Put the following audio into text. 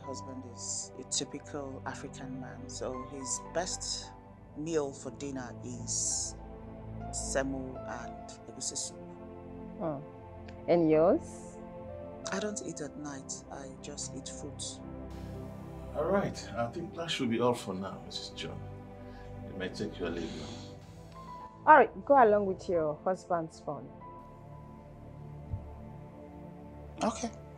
husband is a typical African man, so his best meal for dinner is semo and egusi soup. Oh. And yours? I don't eat at night. I just eat fruits. All right, I think that should be all for now, Mrs. John. You may take your leave now. All right, go along with your husband's phone. Okay.